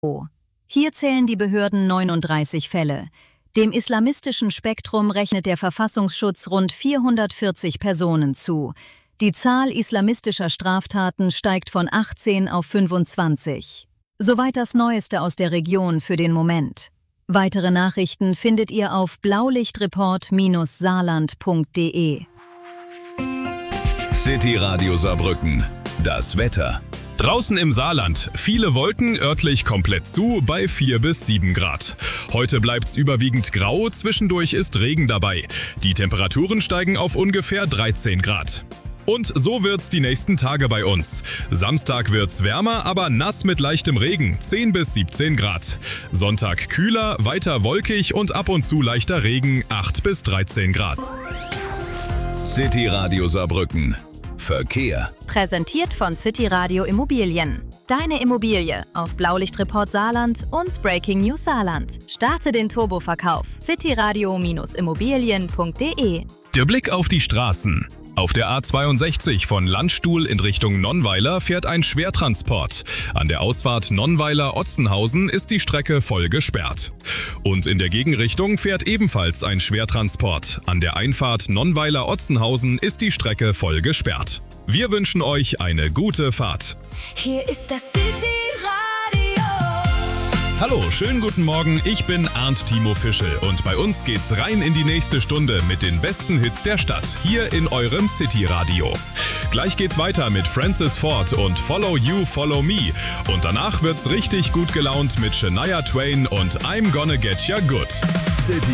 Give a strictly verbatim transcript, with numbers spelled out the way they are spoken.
Hier zählen die Behörden neununddreißig Fälle. Dem islamistischen Spektrum rechnet der Verfassungsschutz rund vierhundertvierzig Personen zu. Die Zahl islamistischer Straftaten steigt von achtzehn auf fünfundzwanzig. Soweit das Neueste aus der Region für den Moment. Weitere Nachrichten findet ihr auf blaulichtreport Bindestrich saarland punkt de. City Radio Saarbrücken. Das Wetter. Draußen im Saarland, viele Wolken, örtlich komplett zu, bei vier bis sieben Grad. Heute bleibt's überwiegend grau, zwischendurch ist Regen dabei. Die Temperaturen steigen auf ungefähr dreizehn Grad. Und so wird's die nächsten Tage bei uns. Samstag wird's wärmer, aber nass mit leichtem Regen, zehn bis siebzehn Grad. Sonntag kühler, weiter wolkig und ab und zu leichter Regen, acht bis dreizehn Grad. City Radio Saarbrücken. Verkehr. Präsentiert von City Radio Immobilien. Deine Immobilie auf Blaulichtreport Saarland und Breaking News Saarland. Starte den Turboverkauf. cityradio Immobilien punkt de. Der Blick auf die Straßen. Auf der A zweiundsechzig von Landstuhl in Richtung Nonnweiler fährt ein Schwertransport. An der Ausfahrt Nonnweiler-Otzenhausen ist die Strecke voll gesperrt. Und in der Gegenrichtung fährt ebenfalls ein Schwertransport. An der Einfahrt Nonnweiler-Otzenhausen ist die Strecke voll gesperrt. Wir wünschen euch eine gute Fahrt. Hier ist das City Radio. Hallo, schönen guten Morgen, ich bin Arndt Timo Fischel und bei uns geht's rein in die nächste Stunde mit den besten Hits der Stadt, hier in eurem City Radio. Gleich geht's weiter mit Francis Ford und Follow You, Follow Me und danach wird's richtig gut gelaunt mit Shania Twain und I'm Gonna Get Ya Good. City